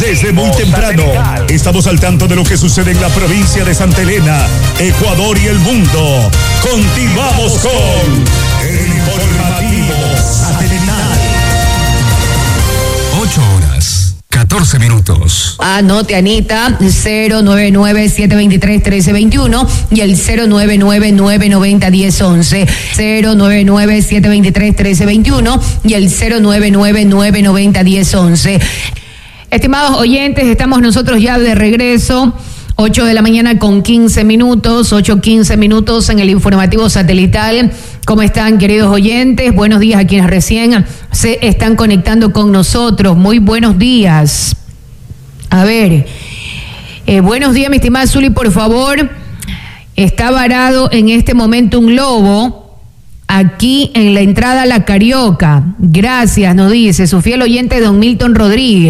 Desde muy temprano estamos al tanto de lo que sucede en la provincia de Santa Elena, Ecuador y el mundo. Continuamos con el informativo Satelital. 8:14. Anote, Anita, 099-723-1321 y el 099-990-1011. 099-723-1321 y el 099-990-1011. Estimados oyentes, estamos nosotros ya de regreso. 8 de la mañana con 15 minutos, 8:15 minutos en el informativo satelital. ¿Cómo están, queridos oyentes? Buenos días a quienes recién se están conectando con nosotros. Muy buenos días. A ver, buenos días, mi estimada Zuli, por favor. Está varado en este momento un globo aquí en la entrada a La Carioca. Gracias, nos dice su fiel oyente don Milton Rodríguez.